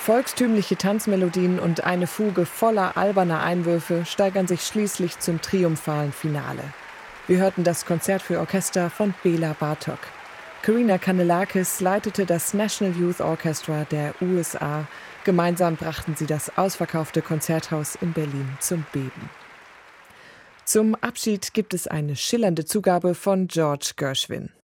Volkstümliche Tanzmelodien und eine Fuge voller alberner Einwürfe steigern sich schließlich zum triumphalen Finale. Wir hörten das Konzert für Orchester von Bela Bartok. Karina Kanellakis leitete das National Youth Orchestra der USA. Gemeinsam brachten sie das ausverkaufte Konzerthaus in Berlin zum Beben. Zum Abschied gibt es eine schillernde Zugabe von George Gershwin.